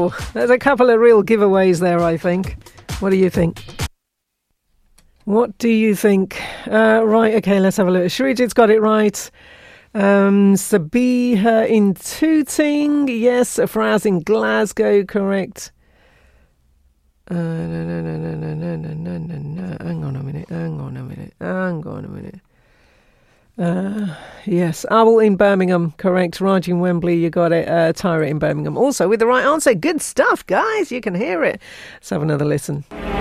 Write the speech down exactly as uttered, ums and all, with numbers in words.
Ooh, there's a couple of real giveaways there, I think. What do you think? What do you think? Uh, right, okay, let's have a look. Shrijit's got it right. Um, Sabiha in Tooting, yes. Fraz in Glasgow, correct. Uh, no, no, no, no, no, no, no, no, no, no. Hang on a minute, hang on a minute, hang on a minute. Uh, yes, Owl in Birmingham, correct. Raj in Wembley, you got it. Uh, Tyra in Birmingham, also with the right answer. Good stuff, guys. You can hear it. Let's have another listen.